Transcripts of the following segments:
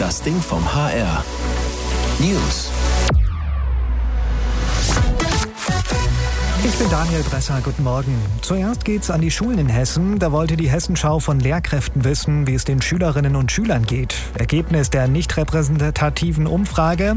Das Ding vom HR. News. Ich bin Daniel Bresser, guten Morgen. Zuerst geht's an die Schulen in Hessen. Da wollte die Hessenschau von Lehrkräften wissen, wie es den Schülerinnen und Schülern geht. Ergebnis der nicht repräsentativen Umfrage: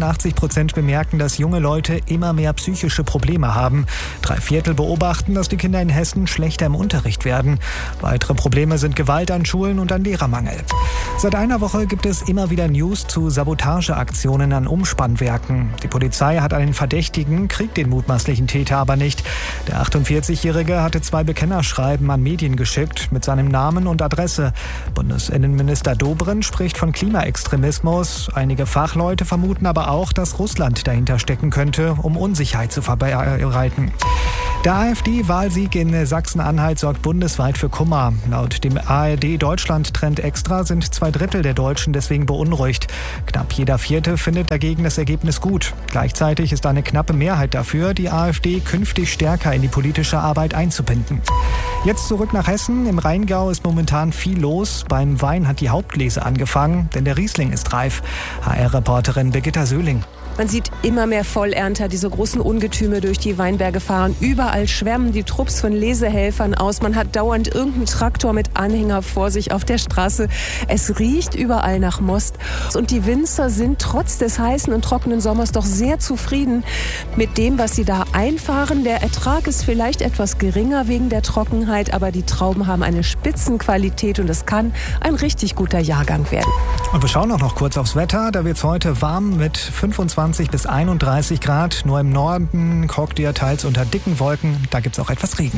88% bemerken, dass junge Leute immer mehr psychische Probleme haben. 3/4 beobachten, dass die Kinder in Hessen schlechter im Unterricht werden. Weitere Probleme sind Gewalt an Schulen und ein Lehrermangel. Seit einer Woche gibt es immer wieder News zu Sabotageaktionen an Umspannwerken. Die Polizei hat einen Verdächtigen, kriegt den mutmaßlichen Täter aber nicht. Der 48-Jährige hatte 2 Bekennerschreiben an Medien geschickt mit seinem Namen und Adresse. Bundesinnenminister Dobrindt spricht von Klimaextremismus. Einige Fachleute vermuten aber auch, dass Russland dahinter stecken könnte, um Unsicherheit zu verbreiten. Der AfD-Wahlsieg in Sachsen-Anhalt sorgt bundesweit für Kummer. Laut dem ARD-Deutschland-Trend Extra sind 2/3 der Deutschen deswegen beunruhigt. Knapp jeder Vierte findet dagegen das Ergebnis gut. Gleichzeitig ist eine knappe Mehrheit dafür, die AfD künftig stärker in die politische Arbeit einzubinden. Jetzt zurück nach Hessen. Im Rheingau ist momentan viel los. Beim Wein hat die Hauptlese angefangen, denn der Riesling ist reif. HR-Reporterin Birgitta Söhling. Man sieht immer mehr Vollernter, diese großen Ungetüme durch die Weinberge fahren. Überall schwärmen die Trupps von Lesehelfern aus. Man hat dauernd irgendeinen Traktor mit Anhänger vor sich auf der Straße. Es riecht überall nach Most. Und die Winzer sind trotz des heißen und trockenen Sommers doch sehr zufrieden mit dem, was sie da einfahren. Der Ertrag ist vielleicht etwas geringer wegen der Trockenheit, aber die Trauben haben eine Spitzenqualität und es kann ein richtig guter Jahrgang werden. Und wir schauen auch noch kurz aufs Wetter. Da wird es heute warm mit 25 bis 31 Grad. Nur im Norden hockt ihr teils unter dicken Wolken. Da gibt es auch etwas Regen.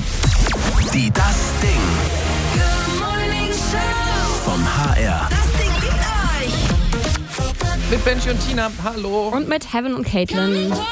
Die Das Ding. Good Morning Show vom HR. Das Ding liegt euch. Mit Benji und Tina, hallo. Und mit Heaven und Caitlin.